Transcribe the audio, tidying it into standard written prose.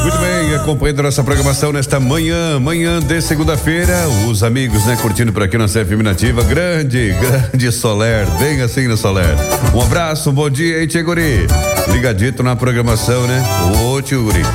Muito bem, acompanhando nossa programação nesta manhã de segunda-feira, os amigos, né, curtindo por aqui na CFM Nativa, grande Soler, bem assim no Soler. Um abraço, um bom dia aí, Tia Guri. Ligadito na programação, né? Ô, Tio Guri.